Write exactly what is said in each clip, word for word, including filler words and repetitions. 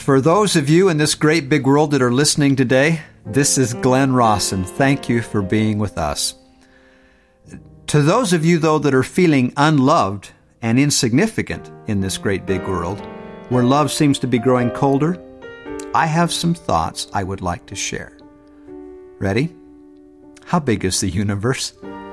For those of you in this great big world that are listening today, this is Glenn Rawson. Thank you for being with us. To those of you, though, that are feeling unloved and insignificant in this great big world, where love seems to be growing colder, I have some thoughts I would like to share. Ready? How big is the universe?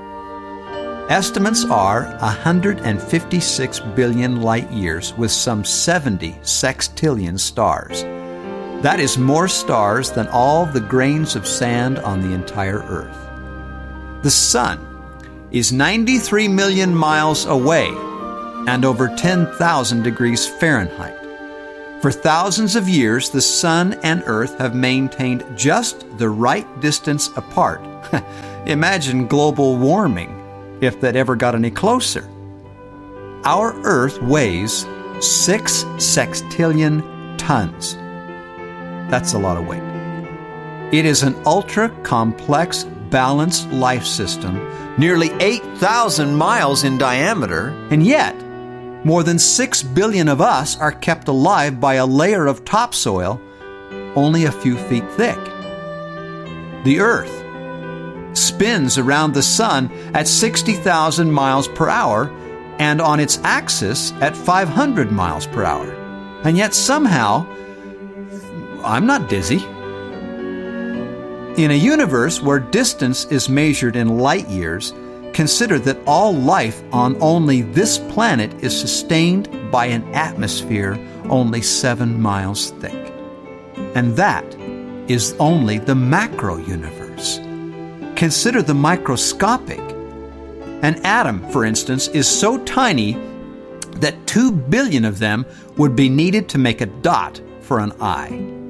Estimates are one hundred fifty-six billion light years with some seventy sextillion stars. That is more stars than all the grains of sand on the entire Earth. The Sun is ninety-three million miles away and over ten thousand degrees Fahrenheit. For thousands of years, the Sun and Earth have maintained just the right distance apart. Imagine global warming if that ever got any closer. Our Earth weighs six sextillion tons. That's a lot of weight. It is an ultra-complex, balanced life system, nearly eight thousand miles in diameter, and yet more than six billion of us are kept alive by a layer of topsoil only a few feet thick. The Earth spins around the Sun at sixty thousand miles per hour and on its axis at five hundred miles per hour. And yet somehow, I'm not dizzy. In a universe where distance is measured in light years, consider that all life on only this planet is sustained by an atmosphere only seven miles thick. And that is only the macro universe. Consider the microscopic. An atom, for instance, is so tiny that two billion of them would be needed to make a dot for an eye.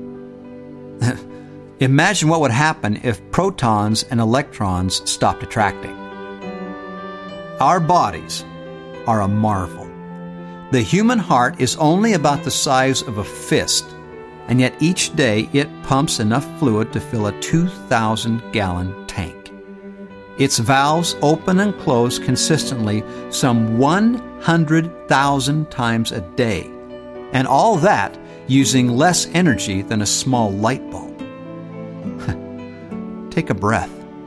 Imagine what would happen if protons and electrons stopped attracting. Our bodies are a marvel. The human heart is only about the size of a fist, and yet each day it pumps enough fluid to fill a two thousand gallon tank. Its valves open and close consistently some one hundred thousand times a day, and all that using less energy than a small light bulb. Take a breath.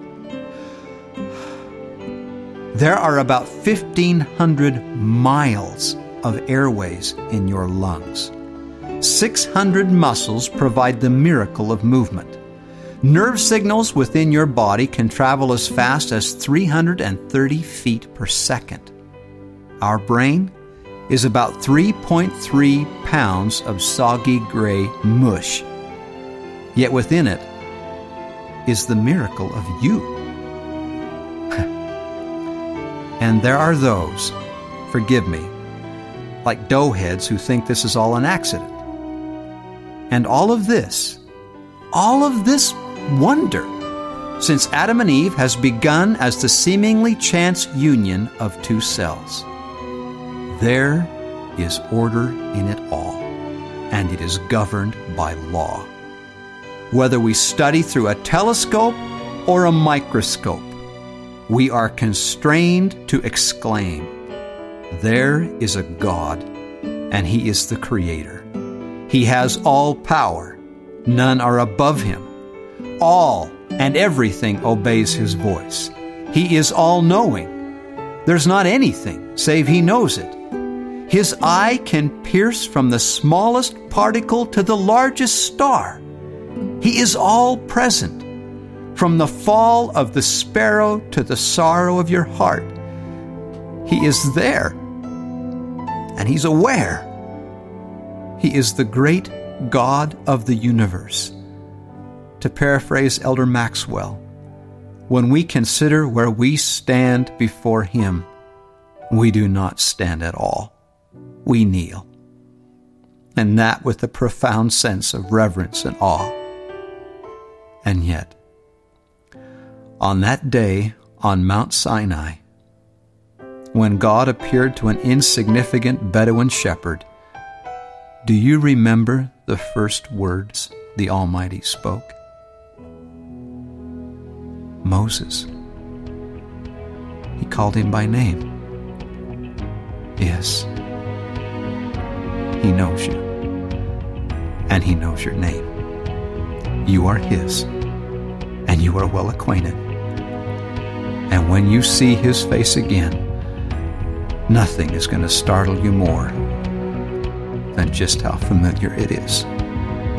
There are about fifteen hundred miles of airways in your lungs. six hundred muscles provide the miracle of movement. Nerve signals within your body can travel as fast as three hundred thirty feet per second. Our brain is about three point three pounds of soggy gray mush. Yet within it is the miracle of you. And there are those, forgive me, like doughheads who think this is all an accident. And all of this, all of this wonder, since Adam and Eve has begun as the seemingly chance union of two cells. There is order in it all, and it is governed by law. Whether we study through a telescope or a microscope, we are constrained to exclaim, there is a God, and He is the Creator. He has all power. None are above Him. All and everything obeys His voice. He is all-knowing. There's not anything save He knows it. His eye can pierce from the smallest particle to the largest star. He is all-present. From the fall of the sparrow to the sorrow of your heart, He is there, and He's aware. He is the great God of the universe. To paraphrase Elder Maxwell, when we consider where we stand before Him, we do not stand at all. We kneel, and that with a profound sense of reverence and awe. And yet, on that day on Mount Sinai, when God appeared to an insignificant Bedouin shepherd, do you remember the first words the Almighty spoke? Moses. He called him by name. Yes, He knows you. and He knows your name. You are His, and you are well acquainted. And when you see His face again, nothing is going to startle you more than just how familiar it is.